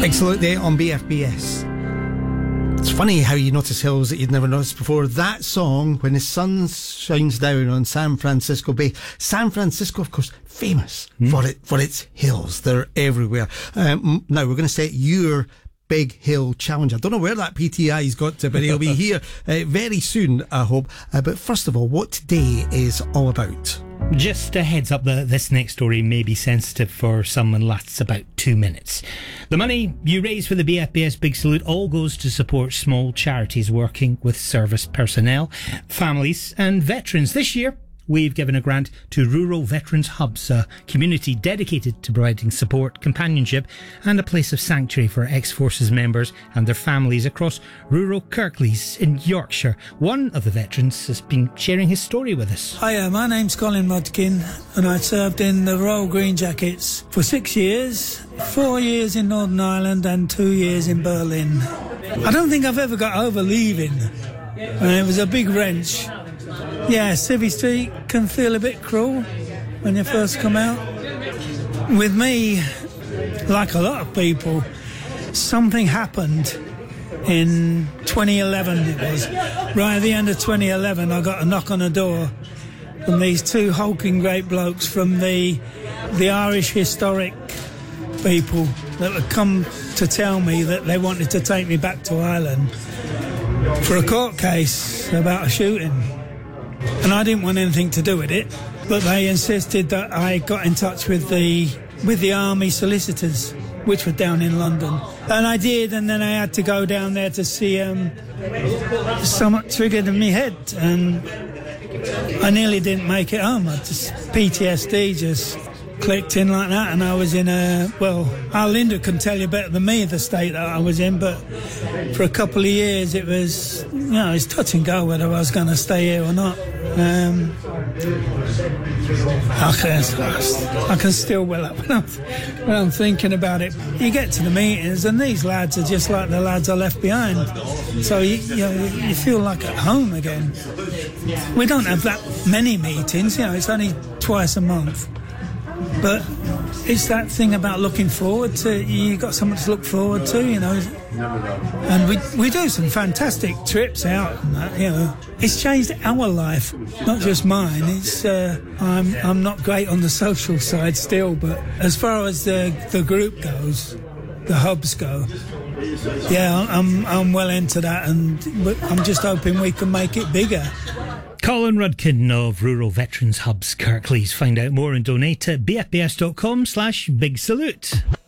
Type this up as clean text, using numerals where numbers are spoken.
Excellent day on BFBS. It's funny how you notice hills that you'd never noticed before. That song, When the Sun Shines Down on San Francisco Bay. San Francisco, of course, famous for its hills. They're everywhere. Now, we're going to set your big hill challenge. I don't know where that PTI's got to, but he'll be here very soon, I hope. But first of all, what today is all about? Just a heads up that this next story may be sensitive for some and lasts about 2 minutes. The money you raise for the BFBS Big Salute all goes to support small charities working with service personnel, families and veterans. This year, we've given a grant to Rural Veterans Hubs, a community dedicated to providing support, companionship and a place of sanctuary for ex-forces members and their families across rural Kirklees in Yorkshire. One of the veterans has been sharing his story with us. Hiya, my name's Colin Rodkin and I served in the Royal Green Jackets for 6 years, 4 years in Northern Ireland and 2 years in Berlin. I don't think I've ever got over leaving. It was a big wrench. Yeah, Civvy Street can feel a bit cruel when you first come out. With me, like a lot of people, something happened in 2011 it was. Right at the end of 2011, I got a knock on the door from these two hulking great blokes from the Irish historic people that had come to tell me that they wanted to take me back to Ireland for a court case about a shooting. And I didn't want anything to do with it, but they insisted that I got in touch with the army solicitors, which were down in London. And I did, and then I had to go down there to see something triggered in my head, and I nearly didn't make it home. PTSD just clicked in like that, and I was in Linda can tell you better than me the state that I was in, but for a couple of years it was, it's touch and go whether I was going to stay here or not. I can still well up when I'm thinking about it. You get to the meetings and these lads are just like the lads I left behind, so you feel like at home again. We don't have that many meetings, it's only twice a month. But it's that thing about looking forward to, you got something to look forward to, And we do some fantastic trips out and that, It's changed our life, not just mine. It's I'm not great on the social side still, but as far as the group goes, the hubs go, yeah, I'm well into that, and I'm just hoping we can make it bigger. Colin Rudkin of Rural Veterans Hubs Kirklees. Find out more and donate at bfbs.com/big salute.